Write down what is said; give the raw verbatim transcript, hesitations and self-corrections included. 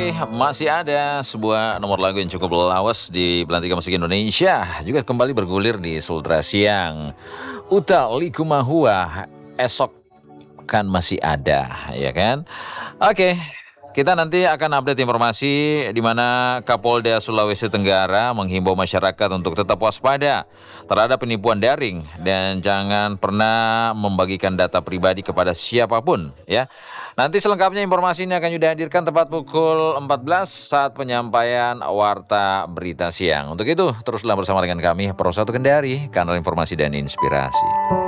kembali, masih ada sebuah nomor lagu yang cukup lawas di Pelantikan Musik Indonesia, juga kembali bergulir di Sultra Siang. Uta Likumahua, esok kan masih ada, ya kan? Oke, kita nanti akan update informasi di mana Kapolda Sulawesi Tenggara menghimbau masyarakat untuk tetap waspada terhadap penipuan daring dan jangan pernah membagikan data pribadi kepada siapapun, ya. Nanti selengkapnya informasi ini akan Yuda hadirkan tepat pukul empat belas saat penyampaian Warta Berita Siang. Untuk itu, teruslah bersama dengan kami, Pro satu Kendari, kanal informasi dan inspirasi.